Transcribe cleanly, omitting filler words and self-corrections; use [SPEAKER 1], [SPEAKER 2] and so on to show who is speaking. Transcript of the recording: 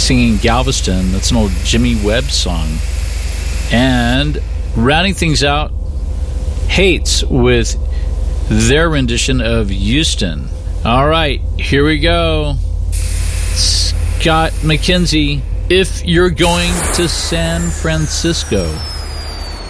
[SPEAKER 1] singing Galveston. That's an old Jimmy Webb song. And rounding things out, Hates with their rendition of Houston. All right, here we go. Scott McKenzie, If You're Going to San Francisco.